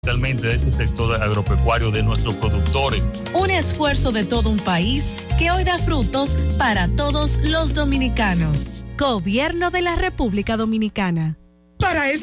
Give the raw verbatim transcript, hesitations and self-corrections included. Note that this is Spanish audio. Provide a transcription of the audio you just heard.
especialmente de ese sector agropecuario, de nuestros productores. Un esfuerzo de todo un país que hoy da frutos para todos los dominicanos. Gobierno de la República Dominicana. Para